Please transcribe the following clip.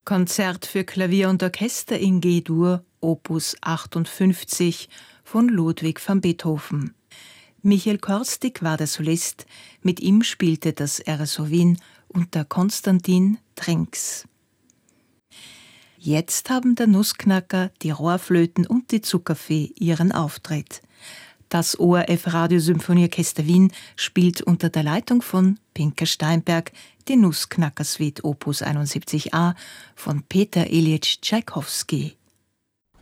Konzert für Klavier und Orchester in G-Dur, Opus 58 von Ludwig van Beethoven. Michael Korstig war der Solist, mit ihm spielte das RSO Wien unter Konstantin Trinks. Jetzt haben der Nussknacker, die Rohrflöten und die Zuckerfee ihren Auftritt. Das ORF Radiosymphonieorchester Wien spielt unter der Leitung von Pinker Steinberg die Nussknacker-Suite Opus 71a von Peter Iljitsch Tschaikowski.